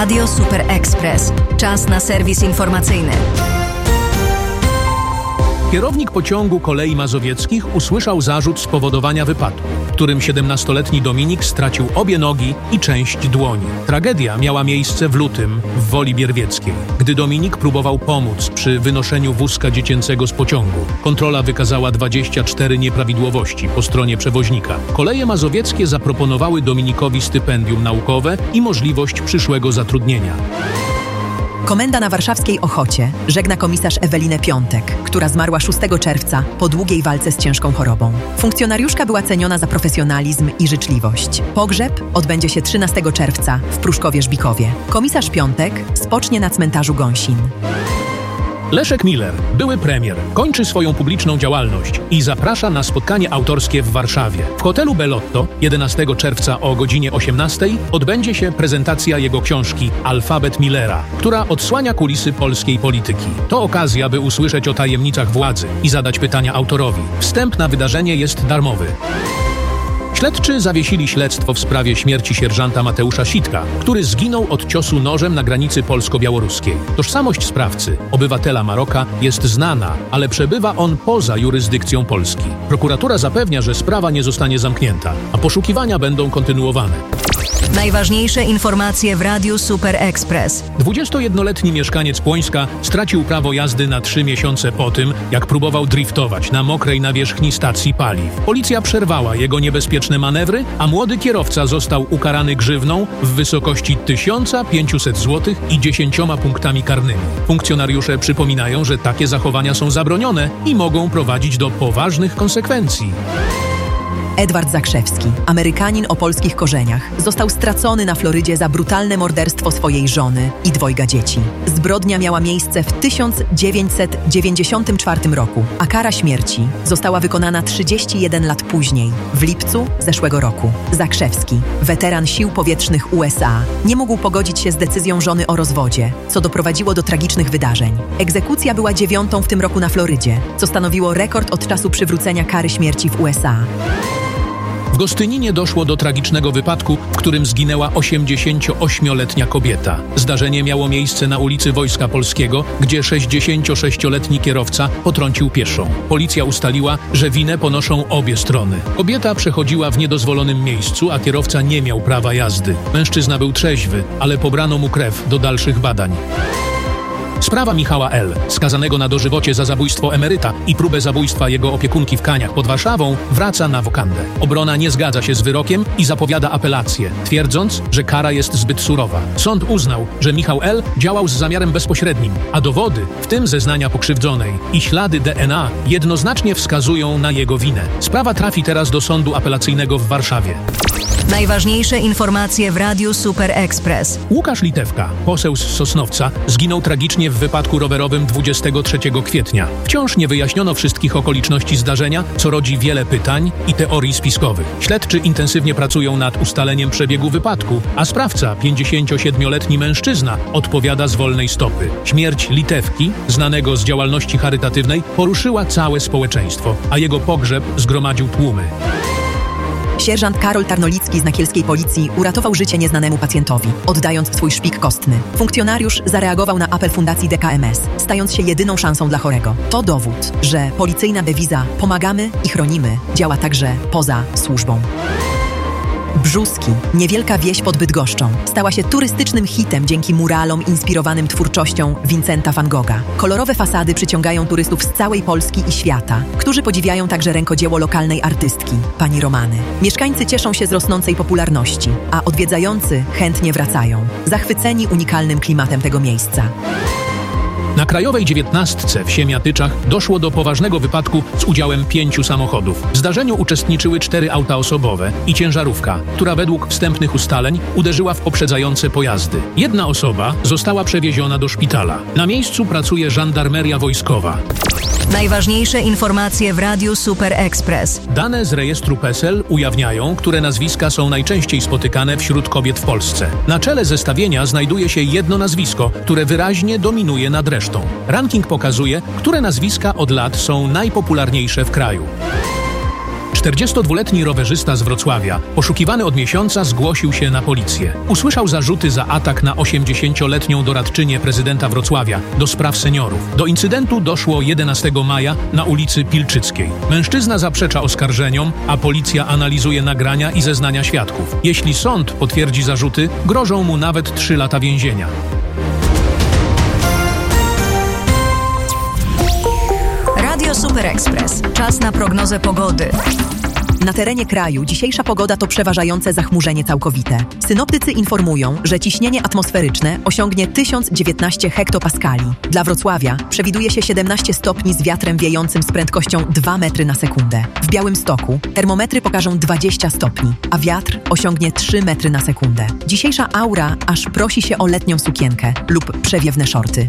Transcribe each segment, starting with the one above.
Radio Super Express. Czas na serwis informacyjny. Kierownik pociągu Kolei Mazowieckich usłyszał zarzut spowodowania wypadku, w którym 17-letni Dominik stracił obie nogi i część dłoni. Tragedia miała miejsce w lutym w Woli Bierwieckiej, gdy Dominik próbował pomóc przy wynoszeniu wózka dziecięcego z pociągu. Kontrola wykazała 24 nieprawidłowości po stronie przewoźnika. Koleje Mazowieckie zaproponowały Dominikowi stypendium naukowe i możliwość przyszłego zatrudnienia. Komenda na warszawskiej Ochocie żegna komisarz Ewelinę Piątek, która zmarła 6 czerwca po długiej walce z ciężką chorobą. Funkcjonariuszka była ceniona za profesjonalizm i życzliwość. Pogrzeb odbędzie się 13 czerwca w Pruszkowie-Żbikowie. Komisarz Piątek spocznie na cmentarzu Gąsin. Leszek Miller, były premier, kończy swoją publiczną działalność i zaprasza na spotkanie autorskie w Warszawie. W hotelu Bellotto 11 czerwca o godzinie 18 odbędzie się prezentacja jego książki Alfabet Millera, która odsłania kulisy polskiej polityki. To okazja, by usłyszeć o tajemnicach władzy i zadać pytania autorowi. Wstęp na wydarzenie jest darmowy. Śledczy zawiesili śledztwo w sprawie śmierci sierżanta Mateusza Sitka, który zginął od ciosu nożem na granicy polsko-białoruskiej. Tożsamość sprawcy, obywatela Maroka, jest znana, ale przebywa on poza jurysdykcją Polski. Prokuratura zapewnia, że sprawa nie zostanie zamknięta, a poszukiwania będą kontynuowane. Najważniejsze informacje w Radiu Super Express. 21-letni mieszkaniec Płońska stracił prawo jazdy na 3 miesiące po tym, jak próbował driftować na mokrej nawierzchni stacji paliw. Policja przerwała jego niebezpieczne manewry, a młody kierowca został ukarany grzywną w wysokości 1500 zł i 10 punktami karnymi. Funkcjonariusze przypominają, że takie zachowania są zabronione i mogą prowadzić do poważnych konsekwencji. Edward Zakrzewski, Amerykanin o polskich korzeniach, został stracony na Florydzie za brutalne morderstwo swojej żony i 2 dzieci. Zbrodnia miała miejsce w 1994 roku, a kara śmierci została wykonana 31 lat później, w lipcu zeszłego roku. Zakrzewski, weteran sił powietrznych USA, nie mógł pogodzić się z decyzją żony o rozwodzie, co doprowadziło do tragicznych wydarzeń. Egzekucja była 9. w tym roku na Florydzie, co stanowiło rekord od czasu przywrócenia kary śmierci w USA. W Gostyninie doszło do tragicznego wypadku, w którym zginęła 88-letnia kobieta. Zdarzenie miało miejsce na ulicy Wojska Polskiego, gdzie 66-letni kierowca potrącił pieszą. Policja ustaliła, że winę ponoszą obie strony. Kobieta przechodziła w niedozwolonym miejscu, a kierowca nie miał prawa jazdy. Mężczyzna był trzeźwy, ale pobrano mu krew do dalszych badań. Sprawa Michała L., skazanego na dożywocie za zabójstwo emeryta i próbę zabójstwa jego opiekunki w Kaniach pod Warszawą, wraca na wokandę. Obrona nie zgadza się z wyrokiem i zapowiada apelację, twierdząc, że kara jest zbyt surowa. Sąd uznał, że Michał L. działał z zamiarem bezpośrednim, a dowody, w tym zeznania pokrzywdzonej i ślady DNA, jednoznacznie wskazują na jego winę. Sprawa trafi teraz do Sądu Apelacyjnego w Warszawie. Najważniejsze informacje w Radiu Super Express. Łukasz Litewka, poseł z Sosnowca, zginął tragicznie w wypadku rowerowym 23 kwietnia. Wciąż nie wyjaśniono wszystkich okoliczności zdarzenia, co rodzi wiele pytań i teorii spiskowych. Śledczy intensywnie pracują nad ustaleniem przebiegu wypadku, a sprawca, 57-letni mężczyzna, odpowiada z wolnej stopy. Śmierć Litewki, znanego z działalności charytatywnej, poruszyła całe społeczeństwo, a jego pogrzeb zgromadził tłumy. Sierżant Karol Tarnolicki z nakielskiej policji uratował życie nieznanemu pacjentowi, oddając swój szpik kostny. Funkcjonariusz zareagował na apel Fundacji DKMS, stając się jedyną szansą dla chorego. To dowód, że policyjna dewiza "pomagamy i chronimy" działa także poza służbą. Brzuski, niewielka wieś pod Bydgoszczą, stała się turystycznym hitem dzięki muralom inspirowanym twórczością Vincenta van Gogha. Kolorowe fasady przyciągają turystów z całej Polski i świata, którzy podziwiają także rękodzieło lokalnej artystki, pani Romany. Mieszkańcy cieszą się z rosnącej popularności, a odwiedzający chętnie wracają, zachwyceni unikalnym klimatem tego miejsca. Na Krajowej 19 w Siemiatyczach doszło do poważnego wypadku z udziałem 5 samochodów. W zdarzeniu uczestniczyły 4 auta osobowe i ciężarówka, która według wstępnych ustaleń uderzyła w poprzedzające pojazdy. 1 osoba została przewieziona do szpitala. Na miejscu pracuje żandarmeria wojskowa. Najważniejsze informacje w Radiu Super Express. Dane z rejestru PESEL ujawniają, które nazwiska są najczęściej spotykane wśród kobiet w Polsce. Na czele zestawienia znajduje się jedno nazwisko, które wyraźnie dominuje nad resztą. Ranking pokazuje, które nazwiska od lat są najpopularniejsze w kraju. 42-letni rowerzysta z Wrocławia, poszukiwany od miesiąca, zgłosił się na policję. Usłyszał zarzuty za atak na 80-letnią doradczynię prezydenta Wrocławia do spraw seniorów. Do incydentu doszło 11 maja na ulicy Pilczyckiej. Mężczyzna zaprzecza oskarżeniom, a policja analizuje nagrania i zeznania świadków. Jeśli sąd potwierdzi zarzuty, grożą mu nawet 3 lata więzienia. Radio Super Express. Czas na prognozę pogody. Na terenie kraju dzisiejsza pogoda to przeważające zachmurzenie całkowite. Synoptycy informują, że ciśnienie atmosferyczne osiągnie 1019 hektopaskali. Dla Wrocławia przewiduje się 17 stopni z wiatrem wiejącym z prędkością 2 metry na sekundę. W Białymstoku termometry pokażą 20 stopni, a wiatr osiągnie 3 metry na sekundę. Dzisiejsza aura aż prosi się o letnią sukienkę lub przewiewne szorty.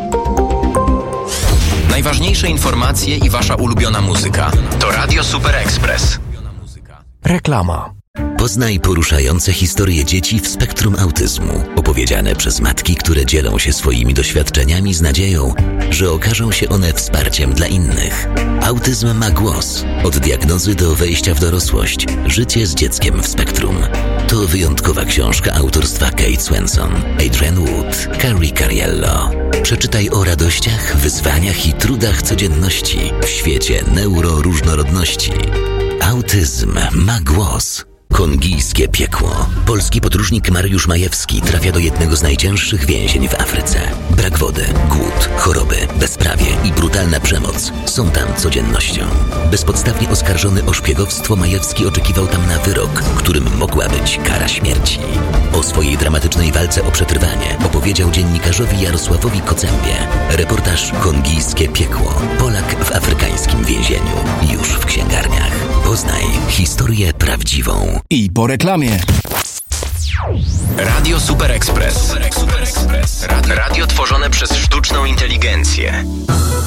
Najważniejsze informacje i wasza ulubiona muzyka to Radio Super Express. Reklama. Poznaj poruszające historie dzieci w spektrum autyzmu, opowiedziane przez matki, które dzielą się swoimi doświadczeniami z nadzieją, że okażą się one wsparciem dla innych. Autyzm ma głos. Od diagnozy do wejścia w dorosłość. Życie z dzieckiem w spektrum. To wyjątkowa książka autorstwa Kate Swenson, Adrian Wood, Carrie Cariello. Przeczytaj o radościach, wyzwaniach i trudach codzienności w świecie neuroróżnorodności. Autyzm ma głos. Kongijskie piekło. Polski podróżnik Mariusz Majewski trafia do jednego z najcięższych więzień w Afryce. Brak wody, głód, choroby, bezprawie i brutalna przemoc są tam codziennością. Bezpodstawnie oskarżony o szpiegowstwo, Majewski oczekiwał tam na wyrok, którym mogła być kara śmierci. O swojej dramatycznej walce o przetrwanie opowiedział dziennikarzowi Jarosławowi Kocębie. Reportaż Kongijskie piekło. Polak w afrykańskim więzieniu. Już w księgarniach. Poznaj historię prawdziwą. I po reklamie. Radio Super Express. Radio tworzone przez sztuczną inteligencję.